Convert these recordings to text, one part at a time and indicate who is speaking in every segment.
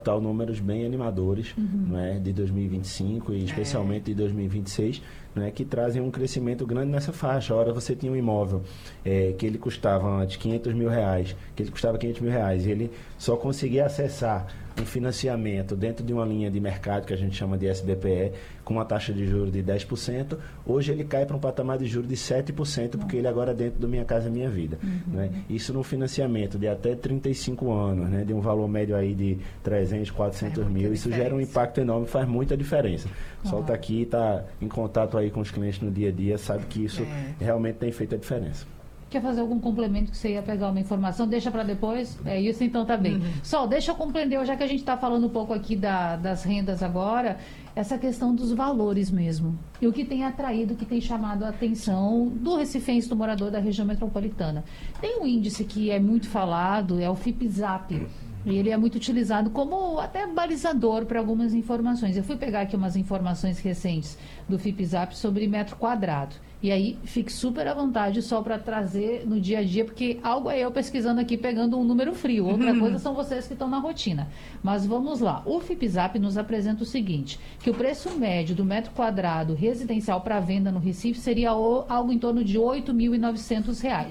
Speaker 1: números bem animadores, né, de 2025 e especialmente de 2026, né, que trazem um crescimento grande nessa faixa. Ora, você tinha um imóvel que ele custava antes R$500 mil, que ele custava R$500 mil, e ele só conseguia acessar um financiamento dentro de uma linha de mercado que a gente chama de SBPE, com uma taxa de juros de 10%, hoje ele cai para um patamar de juros de 7%, porque ele agora é dentro do Minha Casa Minha Vida. Né? Isso no financiamento de até 35 anos, né, de um valor médio aí de 300, 400 mil, isso gera um impacto enorme, faz muita diferença. O Sol está aqui, está em contato aí com os clientes no dia a dia, sabe que isso realmente tem feito a diferença.
Speaker 2: Quer fazer algum complemento que você ia pegar uma informação? Deixa para depois? É isso, então tá bem. Sol, deixa eu compreender, já que a gente está falando um pouco aqui das rendas agora, essa questão dos valores mesmo. E o que tem atraído, o que tem chamado a atenção do recifense, do morador da região metropolitana. Tem um índice que é muito falado, é o FIPZAP. E ele é muito utilizado como até balizador para algumas informações. Eu fui pegar aqui umas informações recentes do FIPZAP sobre metro quadrado. E aí, fique super à vontade só para trazer no dia a dia, porque algo é eu pesquisando aqui, pegando um número frio. Outra coisa são vocês que estão na rotina. Mas vamos lá. O FIPZAP nos apresenta o seguinte, que o preço médio do metro quadrado residencial para venda no Recife seria algo em torno de R$ 8.900, R$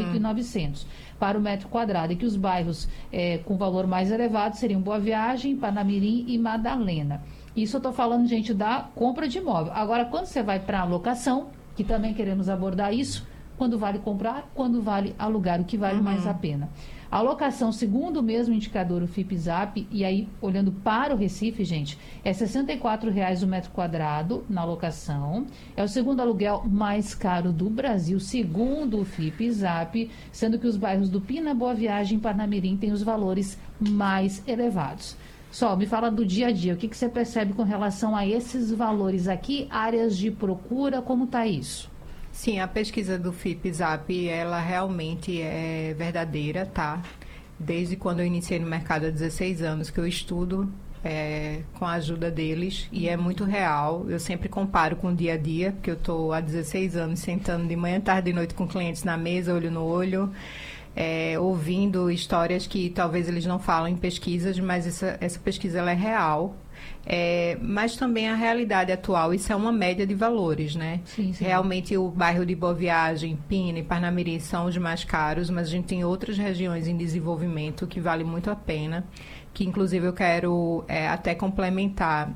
Speaker 2: 8.900 para o metro quadrado, e que os bairros com valor mais elevado seriam Boa Viagem, Panamirim e Madalena. Isso eu estou falando, gente, da compra de imóvel. Agora, quando você vai para a locação, que também queremos abordar isso, quando vale comprar, quando vale alugar, o que vale mais a pena. A locação, segundo o mesmo indicador, o FIPZAP, e aí olhando para o Recife, gente, é R$ 64,00 o metro quadrado na locação. É o segundo aluguel mais caro do Brasil, segundo o FIPZAP, sendo que os bairros do Pina, Boa Viagem e Parnamirim têm os valores mais elevados. Só, me fala do dia a dia, o que você percebe com relação a esses valores aqui, áreas de procura, como está isso?
Speaker 3: Sim, a pesquisa do FIPZAP, ela realmente é verdadeira, tá? Desde quando eu iniciei no mercado há 16 anos que eu estudo com a ajuda deles, e é muito real. Eu sempre comparo com o dia a dia, porque eu estou há 16 anos sentando de manhã, tarde e noite com clientes na mesa, olho no olho, ouvindo histórias que talvez eles não falam em pesquisas, mas essa pesquisa ela é real. Mas também a realidade atual, isso é uma média de valores, né?
Speaker 2: Sim.
Speaker 3: Realmente o bairro de Boa Viagem, Pina e Parnamirim são os mais caros, mas a gente tem outras regiões em desenvolvimento que vale muito a pena, que inclusive eu quero até complementar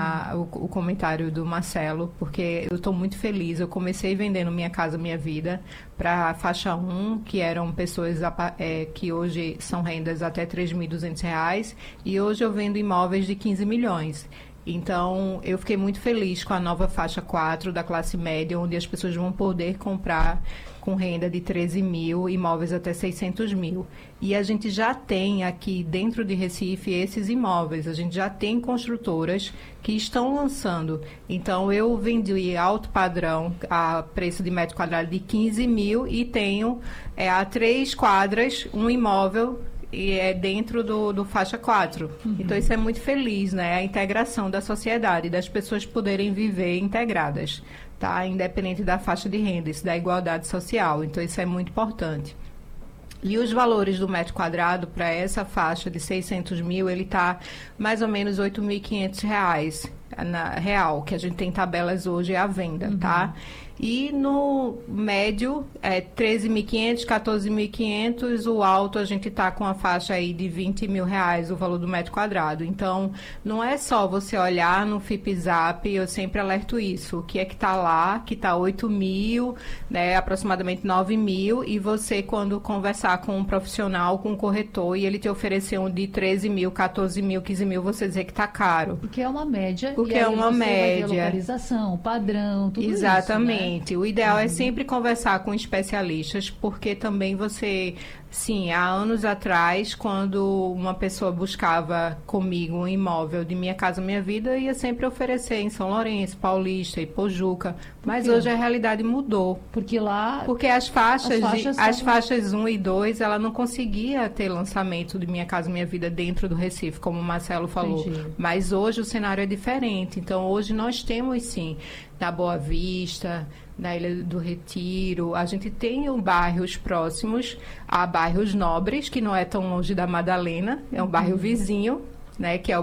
Speaker 3: o comentário do Marcelo, porque eu estou muito feliz. Eu comecei vendendo Minha Casa Minha Vida para a faixa 1, que eram pessoas que hoje são rendas até R$ 3.200, e hoje eu vendo imóveis de 15 milhões. Então, eu fiquei muito feliz com a nova faixa 4 da classe média, onde as pessoas vão poder comprar com renda de 13 mil, imóveis até 600 mil. E a gente já tem aqui dentro de Recife esses imóveis, a gente já tem construtoras que estão lançando. Então, eu vendi alto padrão a preço de metro quadrado de 15 mil e tenho a 3 quadras, um imóvel e é dentro do faixa 4. Então, isso é muito feliz, né? A integração da sociedade, das pessoas poderem viver integradas, tá? Independente da faixa de renda, isso da igualdade social. Então, isso é muito importante. E os valores do metro quadrado para essa faixa de 600 mil, ele está mais ou menos R$ 8.500 real, que a gente tem tabelas hoje à venda, tá? E no médio, 13.500, 14.500, o alto a gente está com a faixa aí de 20 mil reais, o valor do metro quadrado. Então, não é só você olhar no FIPZAP, eu sempre alerto isso, o que é que está lá, que está 8 mil, né, aproximadamente 9 mil, e você, quando conversar com um profissional, com um corretor, e ele te oferecer um de 13 mil, 14 mil, 15 mil, você dizer que está caro.
Speaker 2: Porque é uma média.
Speaker 3: Porque é uma média.
Speaker 2: Vai ver a localização, o padrão, tudo
Speaker 3: Exatamente.
Speaker 2: isso, né?
Speaker 3: O ideal é sempre conversar com especialistas, porque também você... Sim, há anos atrás, quando uma pessoa buscava comigo um imóvel de Minha Casa Minha Vida, ia sempre oferecer em São Lourenço, Paulista, Ipojuca. Mas hoje a realidade mudou.
Speaker 2: Porque lá...
Speaker 3: Porque as faixas 1 e 2, ela não conseguia ter lançamento de Minha Casa Minha Vida dentro do Recife, como o Marcelo falou.
Speaker 2: Entendi.
Speaker 3: Mas hoje o cenário é diferente. Então, hoje nós temos, sim, na Boa Vista, na Ilha do Retiro, a gente tem bairros próximos a bairros nobres, que não é tão longe da Madalena, é um bairro vizinho, né, que é o